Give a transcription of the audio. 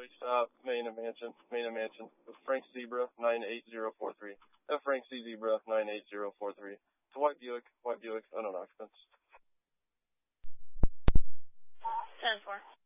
Highway stop, Main and Mansion, with Frank Zebra 98043. Frank C. Zebra 98043. To White Buick, unknown occupants. 10-4.